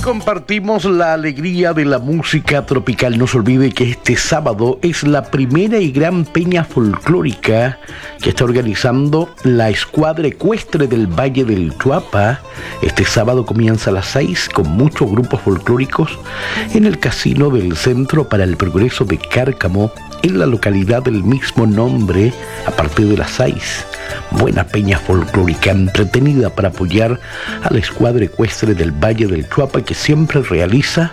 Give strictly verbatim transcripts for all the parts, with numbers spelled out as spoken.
compartimos la alegría de la música tropical. No se olvide que este sábado es la primera y gran peña folclórica que está organizando la Escuadra Ecuestre del Valle del Chuapa. Este sábado comienza a las seis con muchos grupos folclóricos en el Casino del Centro para el Progreso de Cárcamo, en la localidad del mismo nombre, a partir de las seis. Buena peña folclórica entretenida para apoyar a la Escuadra Ecuestre del Valle del Chuapa, que siempre realiza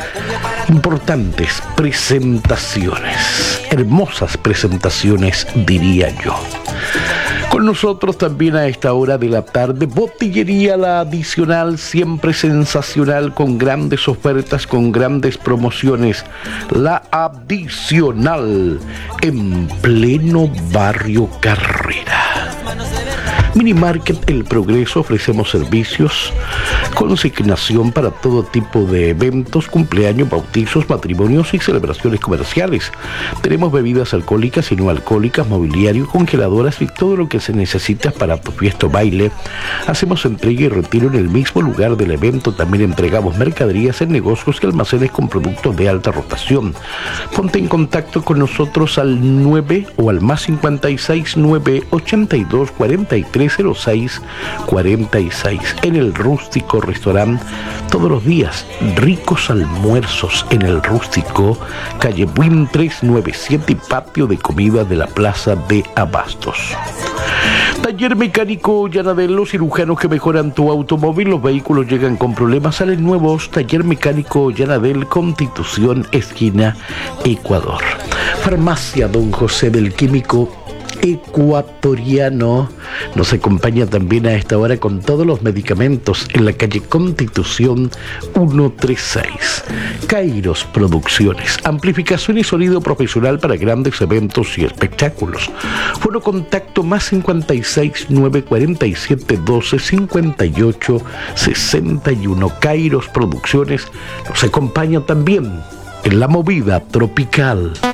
importantes presentaciones, hermosas presentaciones, diría yo. Con nosotros también a esta hora de la tarde, Botillería La Adicional, siempre sensacional, con grandes ofertas, con grandes promociones. La Adicional, en pleno barrio Carrera. Minimarket El Progreso, ofrecemos servicios, consignación para todo tipo de eventos, cumpleaños, bautizos, matrimonios y celebraciones comerciales. Tenemos bebidas alcohólicas y no alcohólicas, mobiliario, congeladoras y todo lo que se necesita para tu fiesta o baile. Hacemos entrega y retiro en el mismo lugar del evento. También entregamos mercaderías en negocios y almacenes con productos de alta rotación. Ponte en contacto con nosotros al nueve o al más cincuenta y seis, nueve ochenta y dos, cuarenta y tres cero seis cuarenta y seis. En el Rústico Restaurante, todos los días ricos almuerzos en el Rústico, calle Buin trescientos noventa y siete y patio de comida de la Plaza de Abastos. Taller Mecánico Yanadel, los cirujanos que mejoran tu automóvil. Los vehículos llegan con problemas, salen nuevos. Taller Mecánico Yanadel, Constitución, esquina Ecuador. Farmacia Don José del Químico Ecuatoriano nos acompaña también a esta hora con todos los medicamentos en la calle Constitución ciento treinta y seis. Kairos Producciones, amplificación y sonido profesional para grandes eventos y espectáculos. Foro contacto más cincuenta y seis, nueve cuarenta y siete, doce cincuenta y ocho sesenta y uno. Kairos Producciones nos acompaña también en la movida tropical.